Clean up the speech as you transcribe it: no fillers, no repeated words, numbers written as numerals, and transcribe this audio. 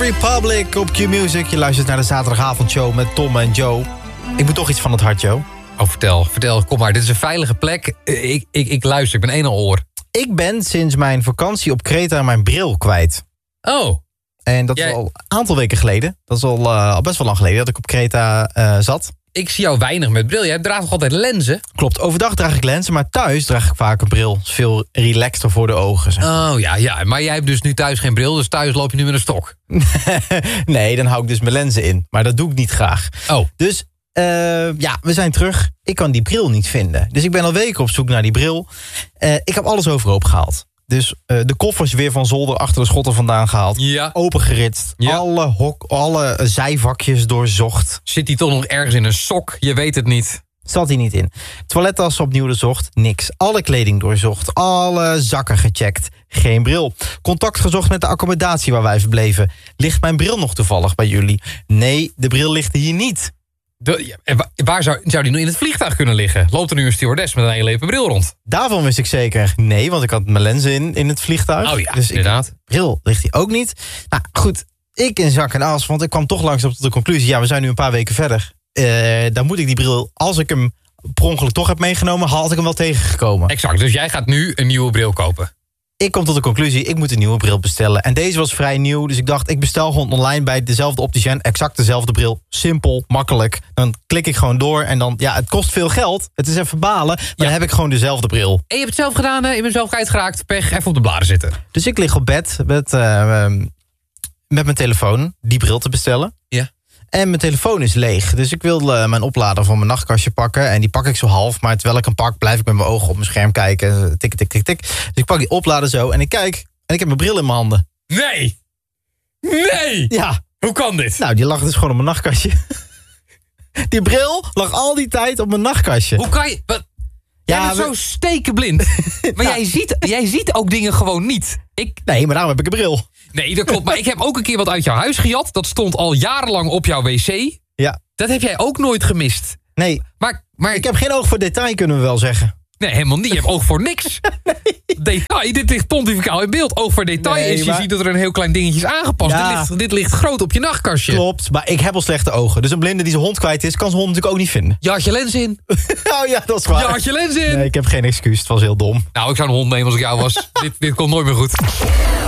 Republic op Q-Music. Je luistert naar de zaterdagavondshow met Tom en Joe. Ik moet toch iets van het hart, Joe. Oh, vertel, kom maar. Dit is een veilige plek. Ik luister, ik ben één oor. Ik ben sinds mijn vakantie op Kreta mijn bril kwijt. Oh. En dat is al een aantal weken geleden. Dat is al best wel lang geleden dat ik op Kreta zat. Ik zie jou weinig met bril. Jij draagt toch altijd lenzen? Klopt, overdag draag ik lenzen, maar thuis draag ik vaak een bril. Het is veel relaxter voor de ogen. Zeg. Oh ja, maar jij hebt dus nu thuis geen bril, dus thuis loop je nu met een stok. Nee, dan hou ik dus mijn lenzen in. Maar dat doe ik niet graag. Oh. Dus we zijn terug. Ik kan die bril niet vinden. Dus ik ben al weken op zoek naar die bril. Ik heb alles overhoop gehaald. Dus de koffers weer van zolder achter de schotten vandaan gehaald. Ja. Opengeritst. Ja. Alle zijvakjes doorzocht. Zit hij toch nog ergens in een sok? Je weet het niet. Zat hij niet in. Toilettassen opnieuw doorzocht. Niks. Alle kleding doorzocht. Alle zakken gecheckt. Geen bril. Contact gezocht met de accommodatie waar wij verbleven. Ligt mijn bril nog toevallig bij jullie? Nee, de bril ligt hier niet. Waar zou die nu in het vliegtuig kunnen liggen? Loopt er nu een stewardess met een hele lepel bril rond? Daarvan wist ik zeker nee, want ik had mijn lenzen in het vliegtuig. Oh ja, dus inderdaad. Bril ligt hier ook niet. Nou goed, ik in zak en as, want ik kwam toch langzaam tot de conclusie. Ja, we zijn nu een paar weken verder. Dan moet ik die bril, als ik hem per ongeluk toch heb meegenomen, had ik hem wel tegengekomen. Exact, dus jij gaat nu een nieuwe bril kopen. Ik kom tot de conclusie, ik moet een nieuwe bril bestellen. En deze was vrij nieuw, dus ik dacht, ik bestel gewoon online bij dezelfde opticien. Exact dezelfde bril. Simpel, makkelijk. Dan klik ik gewoon door en dan, ja, het kost veel geld. Het is even balen, maar dan heb ik gewoon dezelfde bril. En je hebt het zelf gedaan, je bent zelf kwijtgeraakt. Pech, even op de bladen zitten. Dus ik lig op bed met mijn telefoon die bril te bestellen. Ja. En mijn telefoon is leeg. Dus ik wil mijn oplader van mijn nachtkastje pakken. En die pak ik zo half. Maar terwijl ik hem pak, blijf ik met mijn ogen op mijn scherm kijken. Tik, tik, tik, tik. Dus ik pak die oplader zo en ik kijk. En ik heb mijn bril in mijn handen. Nee! Ja. Hoe kan dit? Nou, die lag dus gewoon op mijn nachtkastje. Die bril lag al die tijd op mijn nachtkastje. Hoe kan je... Jij bent zo stekenblind. Maar jij ziet ook dingen gewoon niet. Nee, maar daarom heb ik een bril. Nee, dat klopt. Maar ik heb ook een keer wat uit jouw huis gejat. Dat stond al jarenlang op jouw wc. Ja. Dat heb jij ook nooit gemist. Nee. Maar ik heb geen oog voor detail, kunnen we wel zeggen. Nee, helemaal niet. Je hebt oog voor niks. Nee. Detail, dit ligt pontificaal in beeld. Oog voor detail is, je ziet dat er een heel klein dingetje is aangepast. Ja. Dit ligt groot op je nachtkastje. Klopt, maar ik heb al slechte ogen. Dus een blinde die zijn hond kwijt is, kan zijn hond natuurlijk ook niet vinden. Je had je lens in. Oh ja, dat is waar. Je had je lens in. Nee, ik heb geen excuus. Het was heel dom. Nou, ik zou een hond nemen als ik jou was. dit komt nooit meer goed.